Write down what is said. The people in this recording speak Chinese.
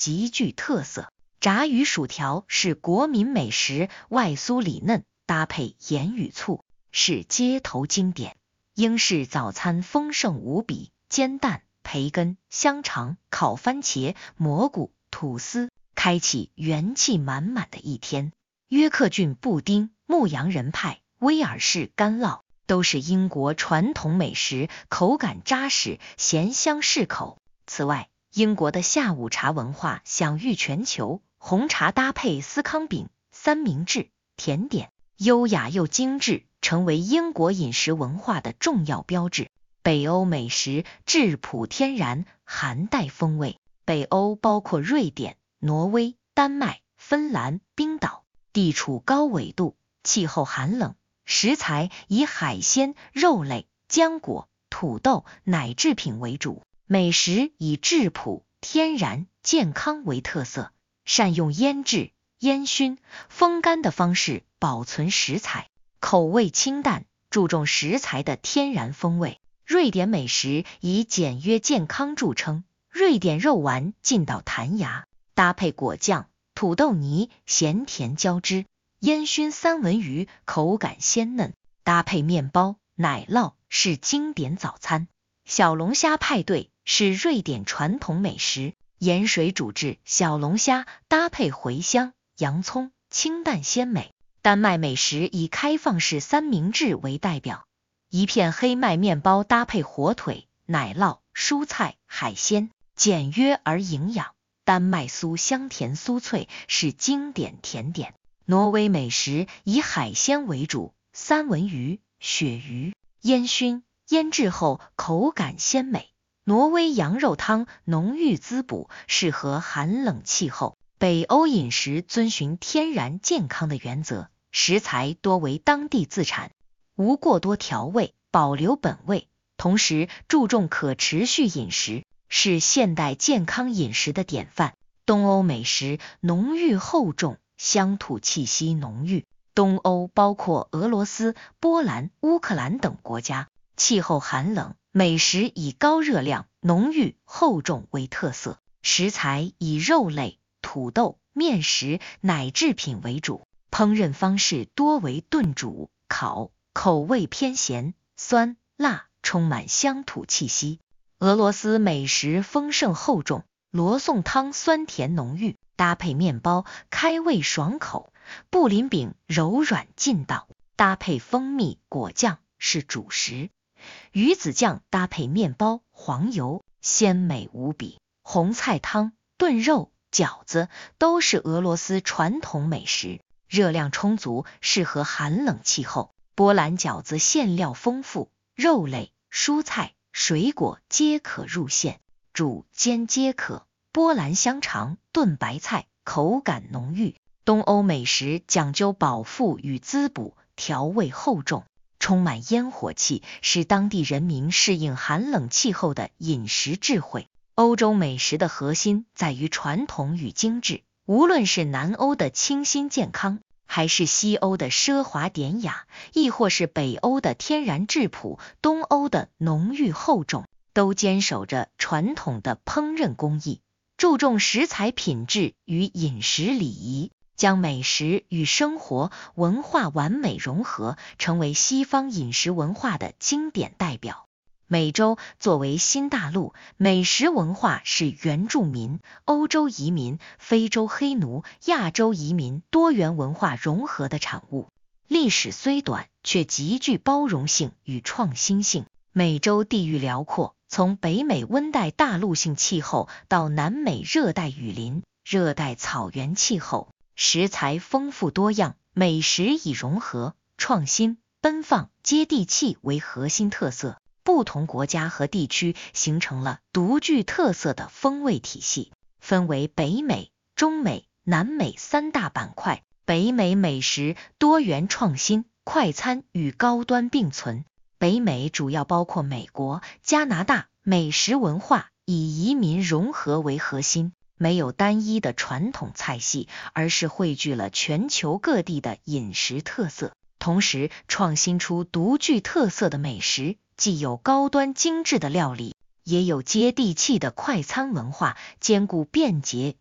极具特色。炸鱼薯条是国民美食，外酥里嫩，搭配盐与醋，是街头经典。英式早餐丰盛无比，煎蛋、培根、香肠、烤番茄、蘑菇、吐司，开启元气满满的一天。约克郡布丁、牧羊人派、威尔士干酪都是英国传统美食，口感扎实，咸香适口。此外，英国的下午茶文化享誉全球，红茶搭配司康饼、三明治、甜点，优雅又精致，成为英国饮食文化的重要标志。北欧美食质朴天然，含带风味。北欧包括瑞典、挪威、丹麦、芬兰、冰岛，地处高纬度，气候寒冷，食材以海鲜、肉类、浆果、土豆、奶制品为主。美食以质朴、天然、健康为特色，善用腌制、烟熏、风干的方式保存食材，口味清淡，注重食材的天然风味。瑞典美食以简约健康著称，瑞典肉丸劲道弹牙，搭配果酱、土豆泥，咸甜交织；烟熏三文鱼口感鲜嫩，搭配面包、奶酪是经典早餐。小龙虾派对是瑞典传统美食，盐水煮制小龙虾搭配茴香、洋葱，清淡鲜美。丹麦美食以开放式三明治为代表，一片黑麦面包搭配火腿、奶酪、蔬菜、海鲜，简约而营养。丹麦酥香甜酥脆，是经典甜点。挪威美食以海鲜为主，三文鱼、鳕鱼，烟熏、腌制后口感鲜美。挪威羊肉汤浓郁滋补，适合寒冷气候。北欧饮食遵循天然健康的原则，食材多为当地自产，无过多调味，保留本味，同时注重可持续饮食，是现代健康饮食的典范。东欧美食浓郁厚重，乡土气息浓郁。东欧包括俄罗斯、波兰、乌克兰等国家，气候寒冷，美食以高热量、浓郁、厚重为特色，食材以肉类、土豆、面食、奶制品为主，烹饪方式多为炖煮、烤，口味偏咸、酸、辣，充满乡土气息。俄罗斯美食丰盛厚重，罗宋汤酸甜浓郁，搭配面包开胃爽口，布林饼柔软劲道，搭配蜂蜜果酱是主食，鱼子酱搭配面包黄油，鲜美无比。红菜汤、炖肉、饺子都是俄罗斯传统美食，热量充足，适合寒冷气候。波兰饺子馅料丰富，肉类、蔬菜、水果皆可入馅，煮煎皆可。波兰香肠、炖白菜口感浓郁。东欧美食讲究饱腹与滋补，调味厚重，充满烟火气，是当地人民适应寒冷气候的饮食智慧。欧洲美食的核心在于传统与精致，无论是南欧的清新健康，还是西欧的奢华典雅，亦或是北欧的天然质朴，东欧的浓郁厚重，都坚守着传统的烹饪工艺，注重食材品质与饮食礼仪，将美食与生活文化完美融合，成为西方饮食文化的经典代表。美洲作为新大陆，美食文化是原住民、欧洲移民、非洲黑奴、亚洲移民多元文化融合的产物。历史虽短，却极具包容性与创新性。美洲地域辽阔，从北美温带大陆性气候到南美热带雨林、热带草原气候，食材丰富多样，美食以融合、创新、奔放、接地气为核心特色。不同国家和地区形成了独具特色的风味体系，分为北美、中美、南美三大板块。北美美食多元创新，快餐与高端并存。北美主要包括美国、加拿大，美食文化以移民融合为核心，没有单一的传统菜系，而是汇聚了全球各地的饮食特色，同时创新出独具特色的美食，既有高端精致的料理，也有接地气的快餐文化，兼顾便捷